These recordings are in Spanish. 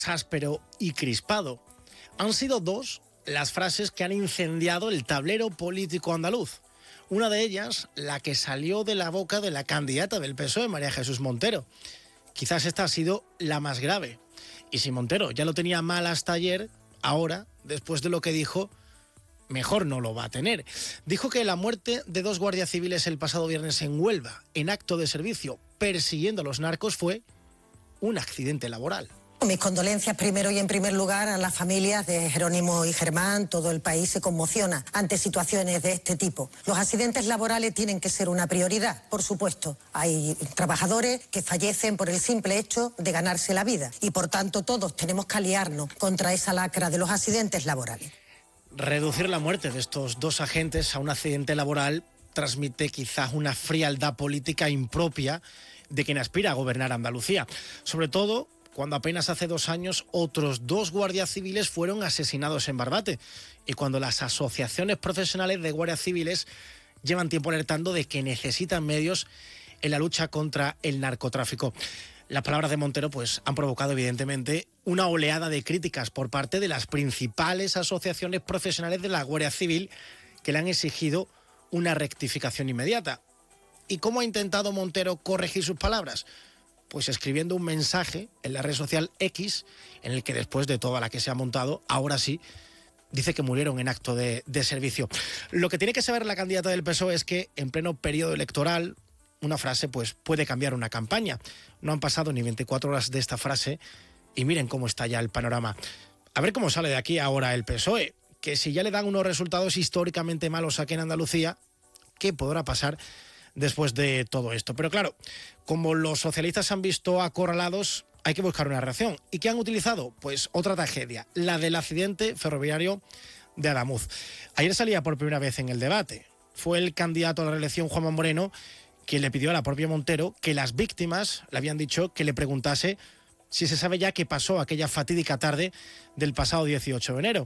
áspero y crispado. Han sido dos las frases que han incendiado el tablero político andaluz. Una de ellas, la que salió de la boca de la candidata del PSOE, María Jesús Montero. Quizás esta ha sido la más grave. Y si Montero ya lo tenía mal hasta ayer, ahora, después de lo que dijo, mejor no lo va a tener. Dijo que la muerte de 2 guardias civiles el pasado viernes en Huelva, en acto de servicio, persiguiendo a los narcos, fue un accidente laboral. Mis condolencias primero y en primer lugar a las familias de Jerónimo y Germán. Todo el país se conmociona ante situaciones de este tipo. Los accidentes laborales tienen que ser una prioridad, por supuesto. Hay trabajadores que fallecen por el simple hecho de ganarse la vida y por tanto todos tenemos que aliarnos contra esa lacra de los accidentes laborales. Reducir la muerte de estos 2 agentes a un accidente laboral transmite quizás una frialdad política impropia de quien aspira a gobernar Andalucía. Sobre todo cuando apenas hace 2 años otros 2 guardias civiles fueron asesinados en Barbate y cuando las asociaciones profesionales de guardias civiles llevan tiempo alertando de que necesitan medios en la lucha contra el narcotráfico. Las palabras de Montero pues han provocado evidentemente una oleada de críticas por parte de las principales asociaciones profesionales de la Guardia Civil que le han exigido una rectificación inmediata. ¿Y cómo ha intentado Montero corregir sus palabras? Pues escribiendo un mensaje en la red social X, en el que después de toda la que se ha montado, ahora sí, dice que murieron en acto de servicio. Lo que tiene que saber la candidata del PSOE es que en pleno periodo electoral una frase pues puede cambiar una campaña. No han pasado ni 24 horas de esta frase y miren cómo está ya el panorama. A ver cómo sale de aquí ahora el PSOE, que si ya le dan unos resultados históricamente malos aquí en Andalucía, ¿qué podrá pasar después de todo esto? Pero claro, como los socialistas se han visto acorralados, hay que buscar una reacción. ¿Y qué han utilizado? Pues otra tragedia, la del accidente ferroviario de Adamuz. Ayer salía por primera vez en el debate. Fue el candidato a la reelección, Juanma Moreno, quien le pidió a la propia Montero que las víctimas le habían dicho que le preguntase si se sabe ya qué pasó aquella fatídica tarde del pasado 18 de enero.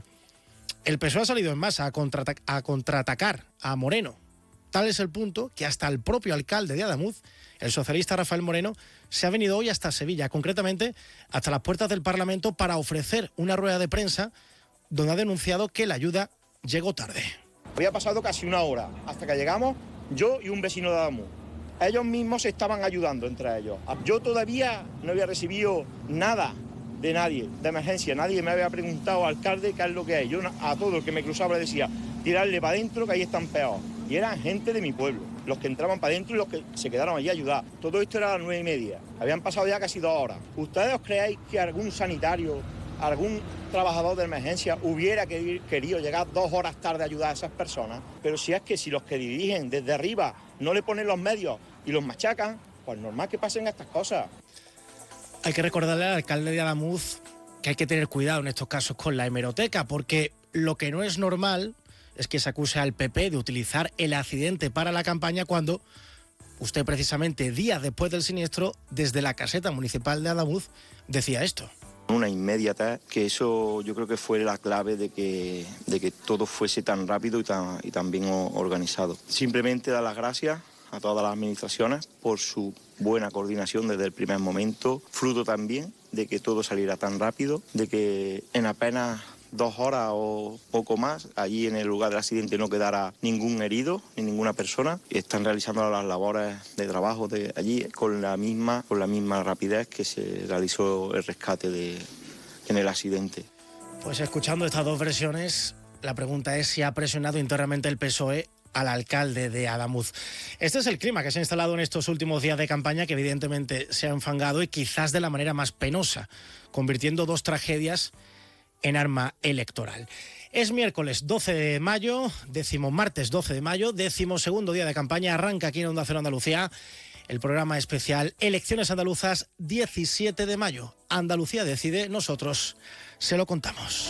El PSOE ha salido en masa a contraatacar a Moreno. Tal es el punto que hasta el propio alcalde de Adamuz, el socialista Rafael Moreno, se ha venido hoy hasta Sevilla, concretamente hasta las puertas del Parlamento, para ofrecer una rueda de prensa donde ha denunciado que la ayuda llegó tarde. Había pasado casi 1 hora hasta que llegamos yo y un vecino de Adamuz. Ellos mismos se estaban ayudando entre ellos. Yo todavía no había recibido nada de nadie, de emergencia. Nadie me había preguntado, alcalde, qué es lo que hay. Yo a todo el que me cruzaba le decía, tirarle para adentro que ahí están peor. Y eran gente de mi pueblo, los que entraban para adentro y los que se quedaron allí a ayudar. Todo esto era a las 9:30. Habían pasado ya casi 2 horas. ¿Ustedes os creéis que algún sanitario, algún trabajador de emergencia hubiera querido llegar 2 horas tarde a ayudar a esas personas? Pero si es que si los que dirigen desde arriba no le ponen los medios y los machacan, pues normal que pasen estas cosas. Hay que recordarle al alcalde de Adamuz que hay que tener cuidado en estos casos con la hemeroteca, porque lo que no es normal es que se acuse al PP de utilizar el accidente para la campaña cuando usted precisamente días después del siniestro, desde la caseta municipal de Adamuz, decía esto. Una inmediatez, que eso yo creo que fue la clave de que todo fuese tan rápido y tan bien organizado. Simplemente dar las gracias a todas las administraciones por su buena coordinación desde el primer momento, fruto también de que todo saliera tan rápido, de que en apenas 2 horas o poco más, allí en el lugar del accidente no quedara ningún herido ni ninguna persona. Están realizando las labores de trabajo de allí con la misma rapidez que se realizó el rescate en el accidente. Pues escuchando estas 2 versiones, la pregunta es si ha presionado internamente el PSOE al alcalde de Adamuz. Este es el clima que se ha instalado en estos últimos días de campaña, que evidentemente se ha enfangado y quizás de la manera más penosa, convirtiendo 2 tragedias en arma electoral. Es miércoles 12 de mayo, martes 12 de mayo, 12º día de campaña. Arranca aquí en Onda Cero Andalucía el programa especial Elecciones Andaluzas 17 de mayo. Andalucía decide, nosotros se lo contamos.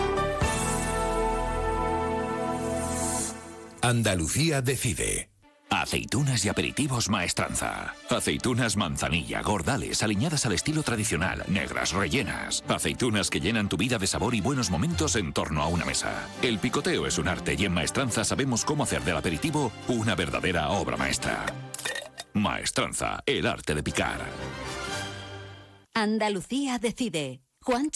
Andalucía decide. Aceitunas y aperitivos Maestranza. Aceitunas manzanilla, gordales, aliñadas al estilo tradicional, negras, rellenas. Aceitunas que llenan tu vida de sabor y buenos momentos en torno a una mesa. El picoteo es un arte y en Maestranza sabemos cómo hacer del aperitivo una verdadera obra maestra. Maestranza, el arte de picar. Andalucía decide. Juancho